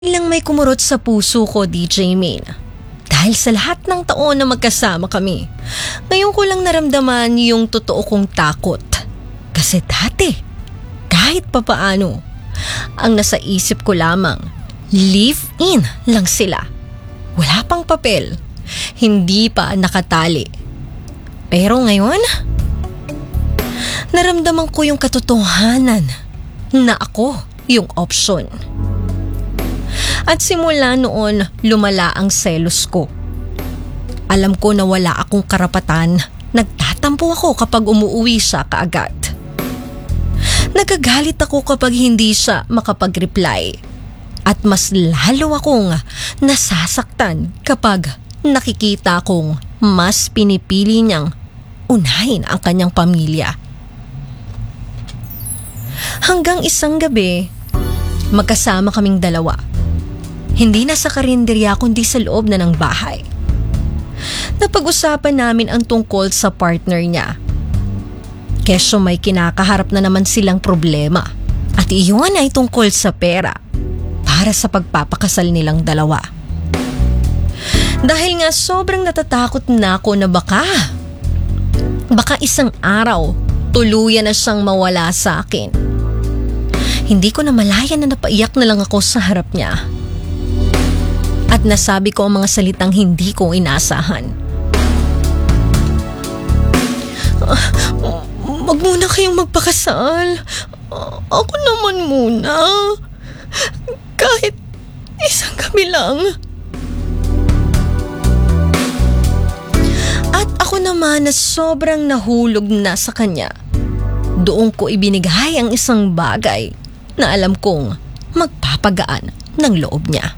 Ilang may kumurot sa puso ko, DJ Main. Dahil sa lahat ng taon na magkasama kami, ngayon ko lang naramdaman yung totoo kong takot. Kasi dati, kahit papaano, ang nasa isip ko lamang, live-in lang sila. Wala pang papel, hindi pa nakatali. Pero ngayon, naramdaman ko yung katotohanan na ako yung option. At simula noon, lumala ang selos ko. Alam ko na wala akong karapatan. Nagtatampo ako kapag umuuwi siya kaagad. Nagagalit ako kapag hindi siya makapag-reply. At mas lalo akong nasasaktan kapag nakikita kong mas pinipili niyang unahin ang kanyang pamilya. Hanggang isang gabi, magkasama kaming dalawa. Hindi na sa karinderya kundi sa loob na ng bahay. Napag-usapan namin ang tungkol sa partner niya. Kesyo may kinakaharap na naman silang problema. At iyon ay tungkol sa pera para sa pagpapakasal nilang dalawa. Dahil nga sobrang natatakot na ako na baka isang araw tuluyan na siyang mawala sa akin. Hindi ko na malaya na napaiyak na lang ako sa harap niya. At nasabi ko ang mga salitang hindi ko inasahan. Wag muna kayong magpakasal. Ako naman muna. Kahit isang gabi lang. At ako naman na sobrang nahulog na sa kanya. Doon ko ibinigay ang isang bagay na alam kong magpapagaan ng loob niya.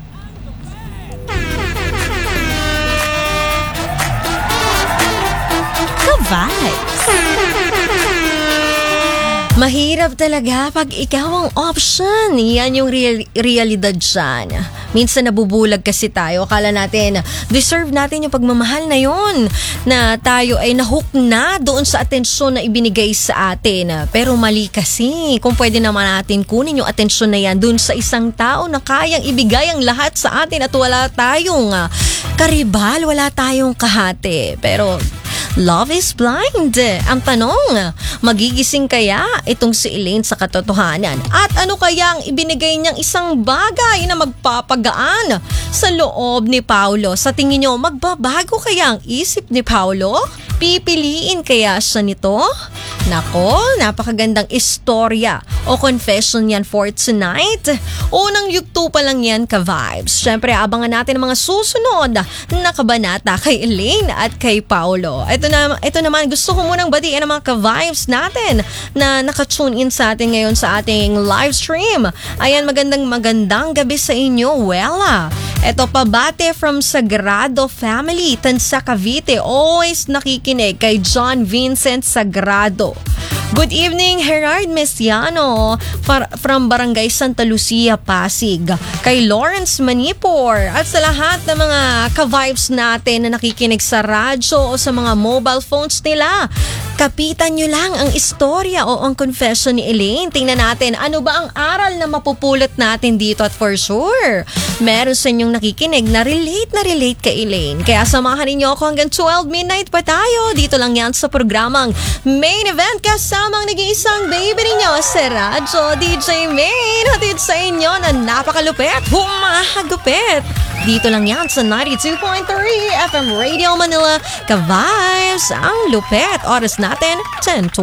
Vibes. Mahirap talaga pag ikaw ang option. Yan yung realidad dyan. Minsan nabubulag kasi tayo. Akala natin, deserve natin yung pagmamahal na yun. Na tayo ay nahook na doon sa atensyon na ibinigay sa atin. Pero mali kasi. Kung pwede naman natin kunin yung atensyon na yan doon sa isang tao na kayang ibigay ang lahat sa atin at wala tayong karibal, wala tayong kahati. Pero love is blind. Ang tanong, magigising kaya itong si Elaine sa katotohanan? At ano kaya ang ibinigay niyang isang bagay na magpapagaan sa loob ni Paolo? Sa tingin niyo, magbabago kaya ang isip ni Paolo? Pipiliin kaya siya nito? Nako, napakagandang istorya o confession yan for tonight. Unang yugto pa lang yan, ka-vibes. Siyempre, abangan natin ang mga susunod na kabanata kay Elaine at kay Paolo. Ito naman, gusto ko munang batiin ang mga ka-vibes natin na nakatune in sa atin ngayon sa ating live stream. Ayan, magandang gabi sa inyo, Wella. Ito, pabate from Sagrado Family, Tansa, Cavite. Always nakikinig kay John Vincent Sagrado. Good evening, Gerard Mesiano from Barangay Santa Lucia, Pasig. Kay Lawrence Manipur at sa lahat ng mga ka-vibes natin na nakikinig sa radyo o sa mga mobile phones nila. Kapitan nyo lang ang istorya o ang confession ni Elaine. Tingnan natin ano ba ang aral na mapupulot natin dito at for sure, meron sa inyong nakikinig na relate kay Elaine. Kaya samahan ninyo ako hanggang 12 midnight pa tayo. Dito lang yan sa programang Main Event kasamang nag-iisang baby ninyo sa radyo, DJ Main. Hatid sa inyo na napakalupit, humahagupit. Dito lang yan sa 92.3 FM Radio Manila. Ka-vibes ang lupit. Oras natin, 10:20.